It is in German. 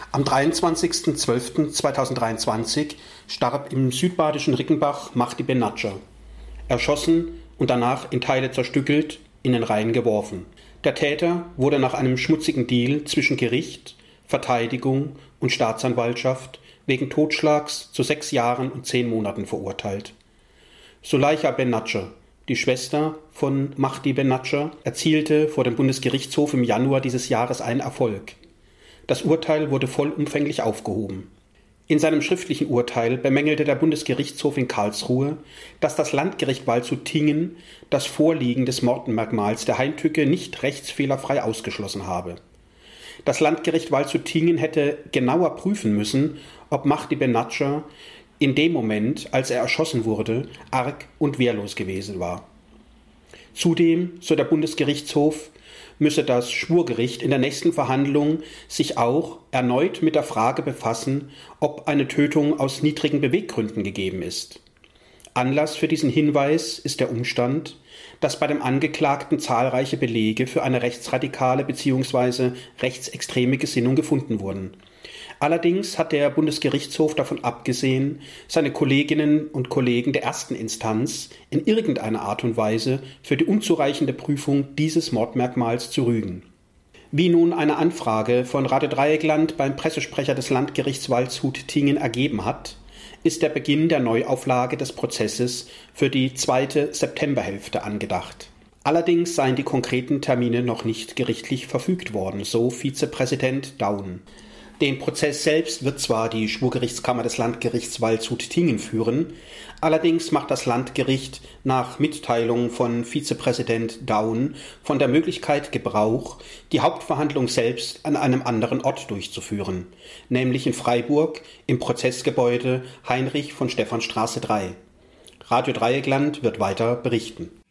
Am 23.12.2023 starb im südbadischen Rickenbach Mahdi Benacer, erschossen und danach in Teile zerstückelt, in den Rhein geworfen. Der Täter wurde nach einem schmutzigen Deal zwischen Gericht, Verteidigung und Staatsanwaltschaft wegen Totschlags zu 6 Jahren und 10 Monaten verurteilt. Suleika Benacer, die Schwester von Mahdi Benacer, erzielte vor dem Bundesgerichtshof im Januar dieses Jahres einen Erfolg. Das Urteil wurde vollumfänglich aufgehoben. In seinem schriftlichen Urteil bemängelte der Bundesgerichtshof in Karlsruhe, dass das Landgericht Waldshut-Tiengen das Vorliegen des Mordmerkmals der Heimtücke nicht rechtsfehlerfrei ausgeschlossen habe. Das Landgericht Waldshut-Tiengen hätte genauer prüfen müssen, ob Mahdi Benacer in dem Moment, als er erschossen wurde, arg und wehrlos gewesen war. Zudem, so der Bundesgerichtshof, müsse das Schwurgericht in der nächsten Verhandlung sich auch erneut mit der Frage befassen, ob eine Tötung aus niedrigen Beweggründen gegeben ist. Anlass für diesen Hinweis ist der Umstand, dass bei dem Angeklagten zahlreiche Belege für eine rechtsradikale bzw. rechtsextreme Gesinnung gefunden wurden. Allerdings hat der Bundesgerichtshof davon abgesehen, seine Kolleginnen und Kollegen der ersten Instanz in irgendeiner Art und Weise für die unzureichende Prüfung dieses Mordmerkmals zu rügen. Wie nun eine Anfrage von Radio Dreieckland beim Pressesprecher des Landgerichts Waldshut-Tiengen ergeben hat, ist der Beginn der Neuauflage des Prozesses für die 2. Septemberhälfte angedacht. Allerdings seien die konkreten Termine noch nicht gerichtlich verfügt worden, so Vizepräsident Daun. Den Prozess selbst wird zwar die Schwurgerichtskammer des Landgerichts Waldshut-Tiengen führen, allerdings macht das Landgericht nach Mitteilung von Vizepräsident Daun von der Möglichkeit Gebrauch, die Hauptverhandlung selbst an einem anderen Ort durchzuführen, nämlich in Freiburg im Prozessgebäude Heinrich von Stephanstraße 3. Radio Dreieckland wird weiter berichten.